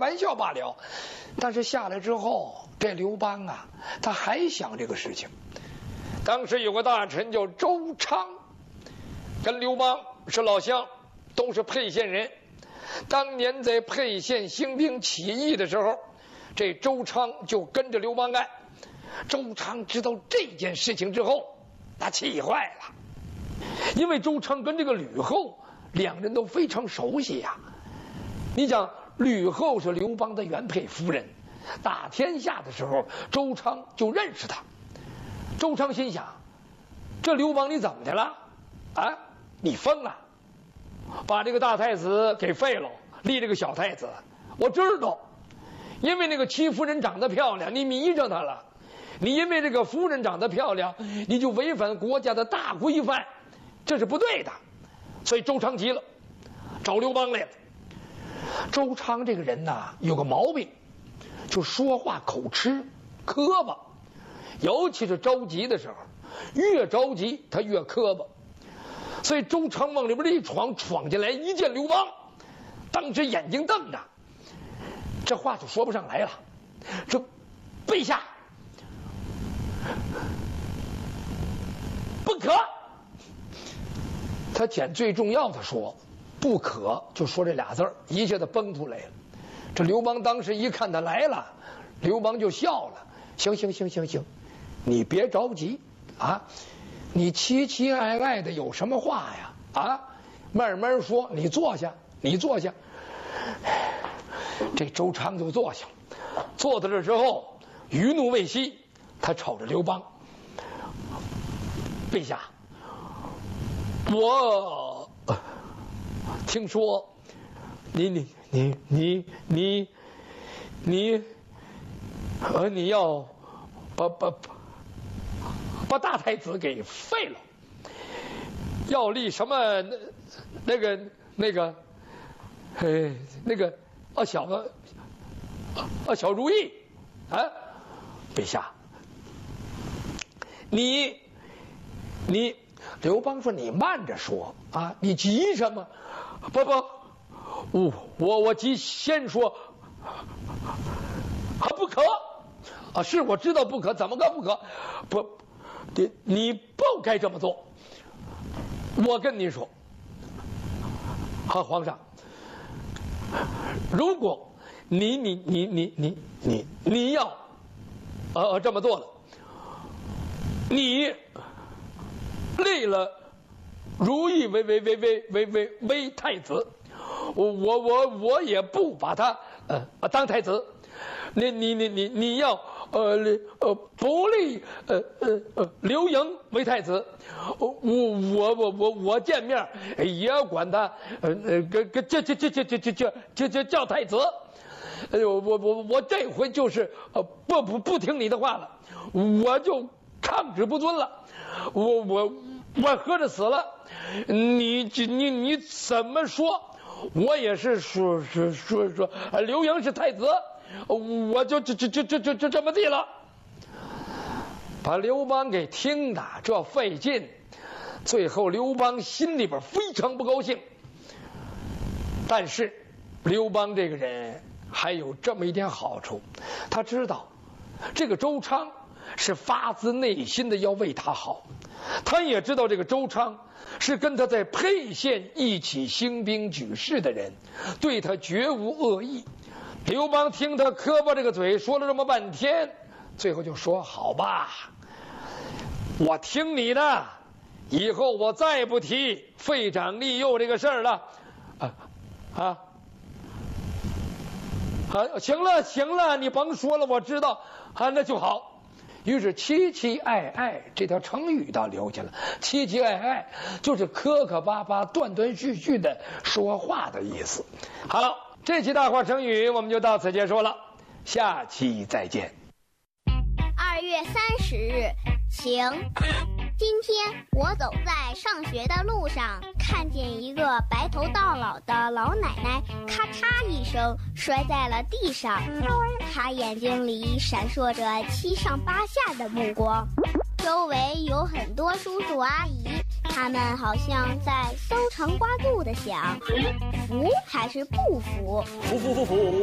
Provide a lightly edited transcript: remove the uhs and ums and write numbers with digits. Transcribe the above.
玩笑罢了。但是下来之后，这刘邦啊，他还想这个事情。当时有个大臣叫周昌，跟刘邦是老乡，都是沛县人。当年在沛县兴兵起义的时候，这周昌就跟着刘邦干。周昌知道这件事情之后，他气坏了，因为周昌跟这个吕后两人都非常熟悉呀。你想，吕后是刘邦的原配夫人，打天下的时候，周昌就认识她。周昌心想，这刘邦你怎么的了？啊，你疯了，把这个大太子给废了，立这个小太子。我知道，因为那个戚夫人长得漂亮，你迷上她了。你因为这个夫人长得漂亮，你就违反国家的大规范，这是不对的。所以周昌急了，找刘邦来了。周昌这个人呐，有个毛病，就说话口吃磕巴，尤其是着急的时候，越着急他越磕巴。所以周昌往里边一闯进来，一见刘邦，当时眼睛瞪着，这话就说不上来了。这陛下，不可。他捡最重要的说，不可，就说这俩字儿，一下子崩出来了。这刘邦当时一看他来了，刘邦就笑了。行，你别着急啊，你期期爱爱的有什么话呀？啊，慢慢说，你坐下。这周昌就坐下，坐在这之后，余怒未息，他瞅着刘邦，陛下，我听说你要把大太子给废了，要立什么小如意啊，陛下，你刘邦说你慢着说啊，你急什么？我急，先说不可啊，是我知道不可，怎么个不可？你不该这么做。我跟你说，皇上，如果你要这么做了，你立了如意为太子，我也不把他当太子。你要不立刘盈为太子，我见面也管他这叫太子。我这回就是不听你的话了，我就抗旨不遵了。我合着死了，你怎么说？我也是说刘盈是太子，我就这么地了。把刘邦给听的这费劲，最后刘邦心里边非常不高兴。但是刘邦这个人还有这么一点好处，他知道这个周昌是发自内心的要为他好，他也知道这个周昌是跟他在沛县一起兴兵举事的人，对他绝无恶意。刘邦听他磕巴这个嘴说了这么半天，最后就说好吧，我听你的，以后我再不提废长立幼这个事儿了。行了，你甭说了，我知道啊，那就好。于是期期爱爱这条成语倒留下了，期期爱爱就是磕磕巴巴断断续续的说话的意思。好了，这期大话成语我们就到此结束了，下期再见。 2月30日，晴。今天我走在上学的路上，看见一个白头到老的老奶奶咔嚓一声摔在了地上，她眼睛里闪烁着七上八下的目光，周围有很多叔叔阿姨，他们好像在搜肠刮肚的想，服还是不服？ 服。